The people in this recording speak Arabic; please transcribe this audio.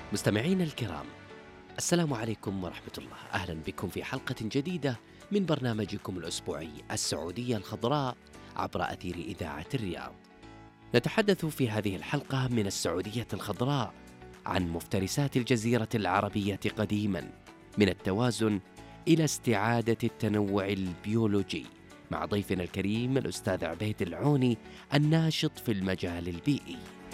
مستمعينا الكرام، السلام عليكم ورحمة الله. أهلا بكم في حلقة جديدة من برنامجكم الأسبوعي السعودية الخضراء عبر أثير إذاعة الرياض. نتحدث في هذه الحلقة من السعودية الخضراء عن مفترسات الجزيرة العربية قديما، من التوازن إلى استعادة التنوع البيولوجي، مع ضيفنا الكريم الأستاذ عبيد العوني الناشط في المجال البيئي.